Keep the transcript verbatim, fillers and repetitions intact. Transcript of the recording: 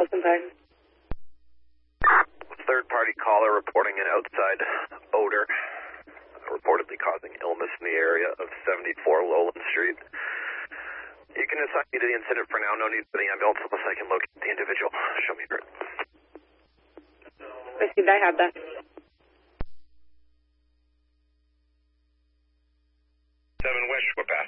Paulson Park. Third-party caller reporting an outside odor, reportedly causing illness in the area of seventy-four Lowland Street. You can assign me to the incident for now. No need for the ambulance unless I can locate the individual. Show me your... Received, I have that. seven West Schwab.